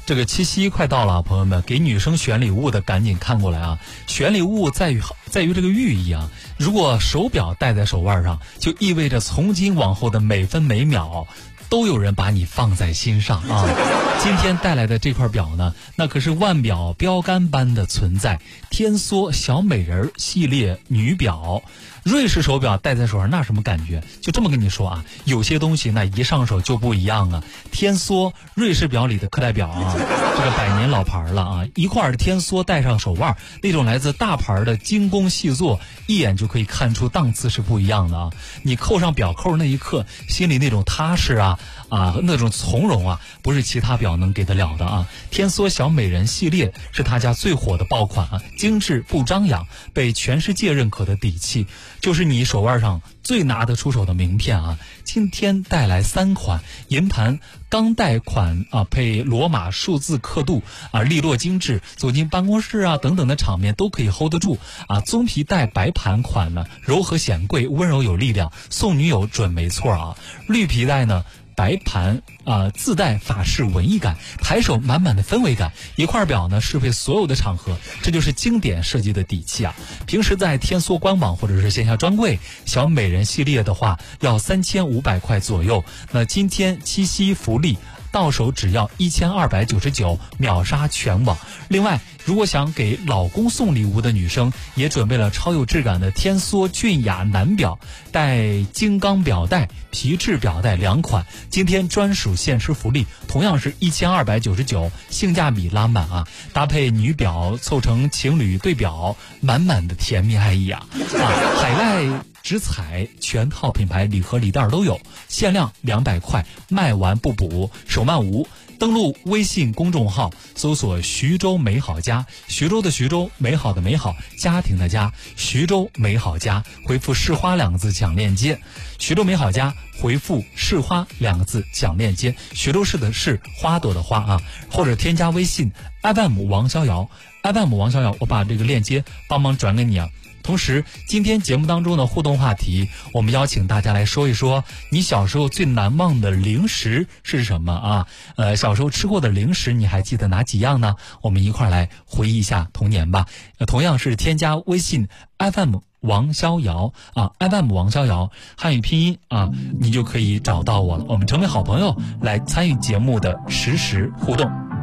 这个七夕快到了，朋友们，给女生选礼物的赶紧看过来啊！选礼物在于这个寓意啊。如果手表戴在手腕上，就意味着从今往后的每分每秒都有人把你放在心上啊！今天带来的这块表呢，那可是腕表标杆般的存在，天梭小美人系列女表。瑞士手表戴在手上那什么感觉？就这么跟你说啊，有些东西那一上手就不一样啊。天梭瑞士表里的课代表啊，这个100年老牌了啊，一块天梭戴上手腕，那种来自大牌的精工细作，一眼就可以看出档次是不一样的啊。你扣上表扣那一刻，心里那种踏实啊那种从容啊，不是其他表能给得了的啊。天梭小美人系列是他家最火的爆款啊，精致不张扬，被全世界认可的底气。就是你手腕上最拿得出手的名片啊！今天带来3款银盘钢带款啊，配罗马数字刻度啊，利落精致，走进办公室啊等等的场面都可以 hold 得住啊。棕皮带白盘款呢，柔和显贵，温柔有力量，送女友准没错啊。绿皮带呢，白盘自带法式文艺感，抬手满满的氛围感。一块表呢，适配所有的场合，这就是经典设计的底气啊！平时在天梭官网或者是线下专柜，小美人系列的话要3500块左右。那今天七夕福利，到手只要1299，秒杀全网。另外，如果想给老公送礼物的女生，也准备了超有质感的天梭俊雅男表，带金刚表带、皮质表带2款。今天专属限时福利，同样是1299，性价比拉满啊！搭配女表凑成情侣对表，满满的甜蜜爱意啊！海外直采全套品牌礼盒礼袋都有，限量200块，卖完不补，手慢无。登录微信公众号，搜索徐州美好家，徐州的徐州，美好的美好，家庭的家，徐州美好家，回复市花2个字抢链接。徐州美好家回复市花2个字抢链接，徐州市的市，花朵的花啊，或者添加微信 FM 王逍遥， FM 王逍遥，我把这个链接帮忙转给你啊。同时，今天节目当中的互动话题，我们邀请大家来说一说你小时候最难忘的零食是什么啊？小时候吃过的零食，你还记得哪几样呢？我们一块来回忆一下童年吧。同样是添加微信 FM 王逍遥啊 ，FM 王逍遥汉语拼音啊，你就可以找到我了。我们成为好朋友，来参与节目的实时互动。